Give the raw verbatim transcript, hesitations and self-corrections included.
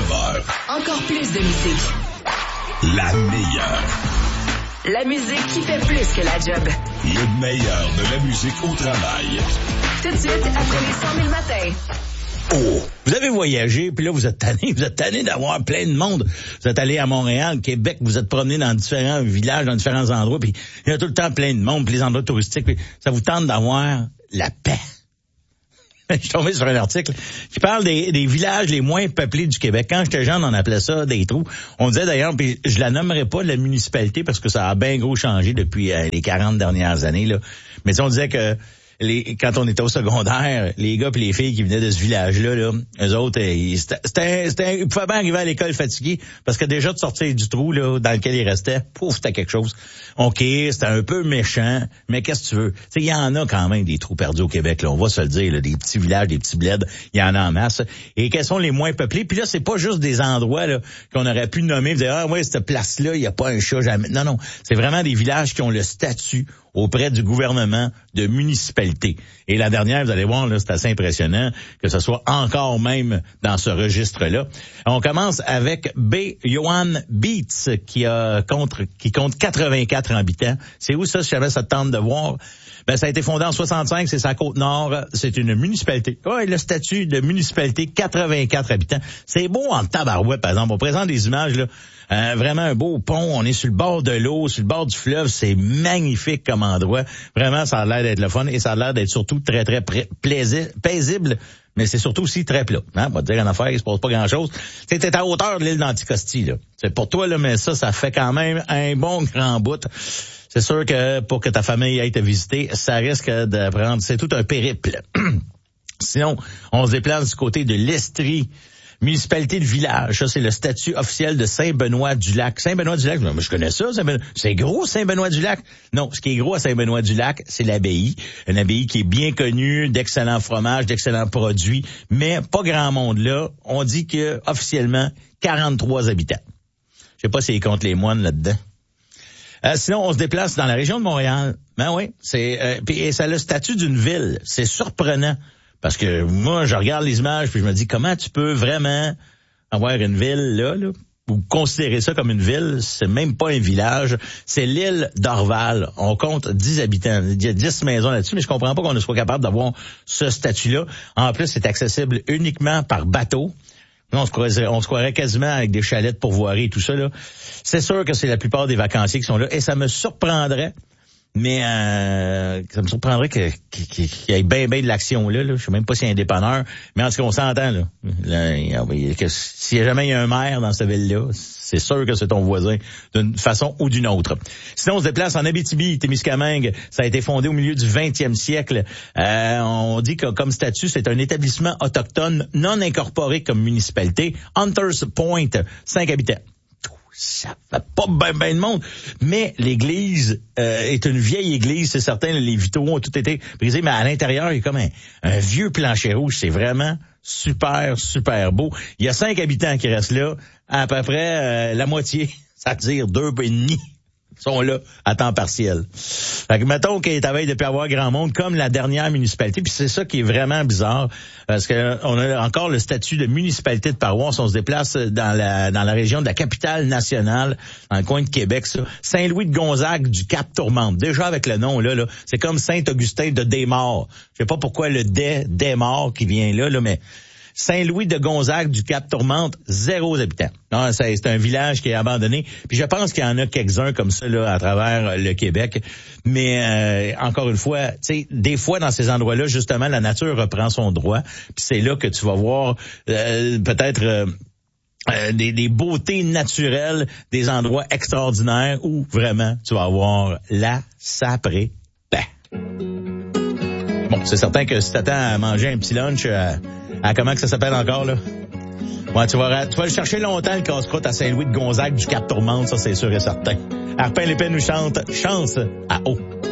neuf heures. Encore plus de musique. La meilleure. La musique qui fait plus que la job. Le meilleur de la musique au travail. Tout de suite, après les cent mille matins. Oh, vous avez voyagé, puis là, vous êtes tanné, vous êtes tanné d'avoir plein de monde. Vous êtes allé à Montréal, Québec, vous êtes promené dans différents villages, dans différents endroits, puis il y a tout le temps plein de monde, puis les endroits touristiques, puis ça vous tente d'avoir la paix. Je suis tombé sur un article qui parle des, des villages les moins peuplés du Québec. Quand j'étais jeune, on appelait ça des trous. On disait d'ailleurs, puis je la nommerai pas la municipalité parce que ça a bien gros changé depuis euh, les quarante dernières années, là. Mais on disait que Les, quand on était au secondaire, les gars et les filles qui venaient de ce village-là, là, eux autres, ils, c'était, c'était, c'était, ils pouvaient bien arriver à l'école fatigués parce que déjà de sortir du trou là dans lequel ils restaient, pouf, c'était quelque chose. OK, c'était un peu méchant, mais qu'est-ce que tu veux? Tu sais, il y en a quand même des trous perdus au Québec, là, on va se le dire, là, des petits villages, des petits bleds, il y en a en masse. Et quels sont les moins peuplés? Puis là, c'est pas juste des endroits là qu'on aurait pu nommer, dire ah ouais, cette place-là, il y a pas un chat jamais. Non, non, c'est vraiment des villages qui ont le statut auprès du gouvernement de municipalité. Et la dernière, vous allez voir, là, c'est assez impressionnant que ce soit encore même dans ce registre-là. On commence avec B. Johan Beats, qui a contre, qui compte quatre-vingt-quatre habitants. C'est où ça, si jamais ça te tente de voir? Ben, ça a été fondé en soixante-cinq, c'est sa Côte-Nord, c'est une municipalité. Ouais, le statut de municipalité, quatre-vingt-quatre habitants. C'est beau en tabarouette, par exemple. On présente des images, là. Euh, vraiment un beau pont, on est sur le bord de l'eau, sur le bord du fleuve, c'est magnifique comme endroit. Vraiment, ça a l'air d'être le fun et ça a l'air d'être surtout très, très plaisir, paisible, mais c'est surtout aussi très plat. Hein? On va te dire en affaire, il se passe pas grand-chose. T'es à hauteur de l'île d'Anticosti, là. C'est pour toi, là, mais ça, ça fait quand même un bon grand bout. C'est sûr que pour que ta famille aille te visiter, ça risque de prendre, c'est tout un périple. Sinon, on se déplace du côté de l'Estrie. Municipalité de village, ça c'est le statut officiel de Saint-Benoît-du-Lac. Saint-Benoît-du-Lac, je connais ça, Saint-Benoît. C'est gros Saint-Benoît-du-Lac. Non, ce qui est gros à Saint-Benoît-du-Lac, c'est l'abbaye. Une abbaye qui est bien connue, d'excellents fromages, d'excellents produits, mais pas grand monde là. On dit que officiellement quarante-trois habitants. Je sais pas s'ils comptent les moines là-dedans. Euh, sinon, on se déplace dans la région de Montréal. Ben oui, c'est euh, puis ça a le statut d'une ville. C'est surprenant. Parce que moi, je regarde les images puis je me dis comment tu peux vraiment avoir une ville là, là ou considérer ça comme une ville, c'est même pas un village, c'est l'île d'Orval. On compte dix habitants, il y a dix maisons là-dessus, mais je comprends pas qu'on ne soit capable d'avoir ce statut-là. En plus, c'est accessible uniquement par bateau. On se croirait, on se croirait quasiment avec des chalets de pourvoirie et tout ça là. C'est sûr que c'est la plupart des vacanciers qui sont là et ça me surprendrait. Mais euh, ça me surprendrait que, qu'il, qu'il y ait bien bien de l'action là, là. Je sais même pas s'il y a un dépanneur. Mais en tout cas, on s'entend là. là que, s'il y a jamais eu un maire dans cette ville-là, c'est sûr que c'est ton voisin d'une façon ou d'une autre. Sinon, on se déplace en Abitibi, Témiscamingue. Ça a été fondé au milieu du vingtième siècle. Euh, on dit que comme statut, c'est un établissement autochtone non incorporé comme municipalité. Hunters Point, cinq habitants. Ça fait pas ben ben de monde, mais l'église euh, est une vieille église, c'est certain, les vitraux ont tout été brisés, mais à l'intérieur, il y a comme un, un vieux plancher rouge, c'est vraiment super, super beau. Il y a cinq habitants qui restent là, à peu près euh, la moitié, c'est-à-dire deux et demi, sont là à temps partiel. Fait que mettons qu'il est à veille de plus avoir grand monde, comme la dernière municipalité, puis c'est ça qui est vraiment bizarre, parce que on a encore le statut de municipalité de paroisse, on se déplace dans la dans la région de la capitale nationale, dans le coin de Québec, ça. Saint-Louis de Gonzague du Cap-Tourmente. Déjà avec le nom là, là, c'est comme Saint-Augustin de Desmaures. Je sais pas pourquoi le Des Desmaures qui vient là, là, mais Saint-Louis de Gonzague du Cap-Tourmente, zéro habitants. Non, c'est, c'est un village qui est abandonné. Puis je pense qu'il y en a quelques-uns comme ça là à travers le Québec. Mais euh, encore une fois, tu sais, des fois dans ces endroits-là, justement, la nature reprend son droit. Puis c'est là que tu vas voir euh, peut-être euh, euh, des, des beautés naturelles, des endroits extraordinaires où vraiment tu vas avoir la saprée paix. Bon, c'est certain que si t'attends à manger un petit lunch à, à comment que ça s'appelle encore là? Ouais, tu vas, tu vas le chercher longtemps, le casse-croûte à Saint-Louis de Gonzague du Cap-Tourmente, ça c'est sûr et certain. Arpin Lépine nous chante Chance à eau.